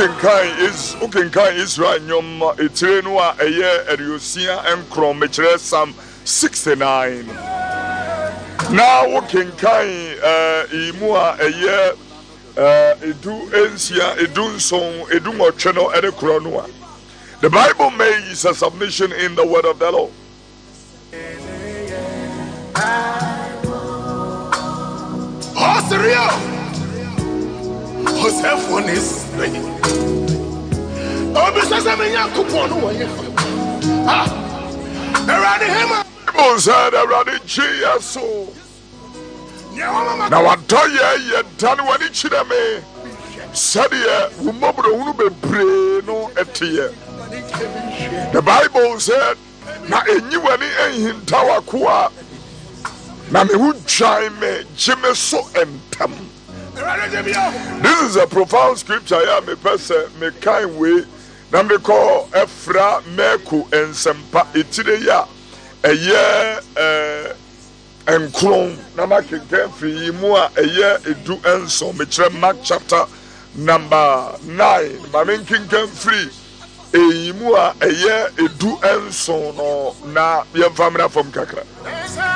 Ukenkai Israel nyom etire a eye eriosia enkron mekire Psalm 69. Na ukenkai imu a eye edu ensia edu nson edu nwotwe no ere kro no a. The Bible makes a submission in the word of the Lord. Phone is ready. Bible said around Jesus. Now I tell you, done when it should me. Said ye, umobro unu be no etie. The Bible said, na enyiwani ehintawa kwa. Na me hu try me jime so entam. This is a profound scripture. I am a person, me kind way. Now me call Efra Meku and Sempa Itideya a year and clone. Now I can get free more a year do and so me Mark chapter number 9. Mamin can get free a more a year do and so no na your family from Kakra.